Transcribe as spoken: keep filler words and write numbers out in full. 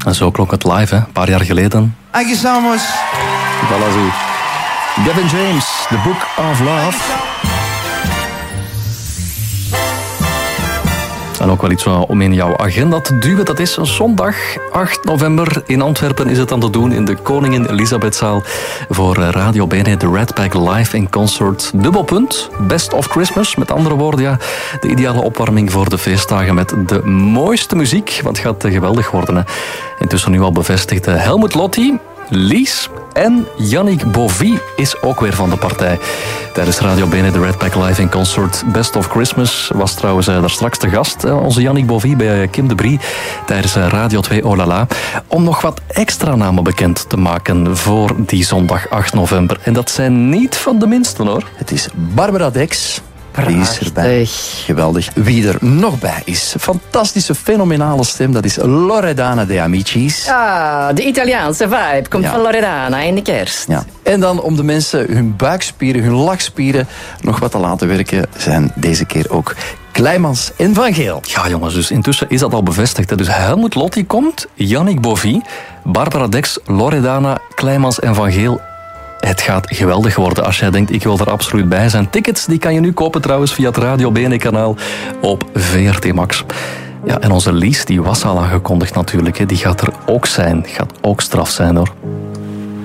En zo klonk het live, hè? Een paar jaar geleden. Thank you so much. Voilà zo. Gavin James, The Book of Love. En ook wel iets om in jouw agenda te duwen. Dat is zondag acht november. In Antwerpen is het dan te doen in de Koningin Elisabethzaal voor Radio Bene, de Red Pack Live in Concert. Dubbelpunt, Best of Christmas. Met andere woorden, ja, de ideale opwarming voor de feestdagen met de mooiste muziek. Want het gaat geweldig worden. Hè. Intussen nu al bevestigd Helmut Lotti, Lies en Yannick Bovie is ook weer van de partij. Tijdens Radio Bene, de Red Pack Live in Concert Best of Christmas was trouwens daar straks de gast, onze Yannick Bovie bij Kim de Brie tijdens Radio twee Oh La La, om nog wat extra namen bekend te maken voor die zondag acht november. En dat zijn niet van de minsten, hoor. Het is Barbara Dex. Die is erbij. Geweldig. Wie er nog bij is. Fantastische, fenomenale stem. Dat is Loredana de Amicis. Ah, de Italiaanse vibe komt Ja. van Loredana in de kerst. Ja. En dan om de mensen hun buikspieren, hun lachspieren nog wat te laten werken, zijn deze keer ook Kleimans en Van Geel. Ja, jongens, dus intussen is dat al bevestigd. Hè. Dus Helmut Lotti komt, Yannick Bovie, Barbara Dex, Loredana, Kleimans en Van Geel. Het gaat geweldig worden als jij denkt, ik wil er absoluut bij zijn. Tickets die kan je nu kopen trouwens via het Radio Bene kanaal op V R T Max. Ja, en onze Lies, die was al aangekondigd natuurlijk. Hè. Die gaat er ook zijn. Gaat ook straf zijn, hoor.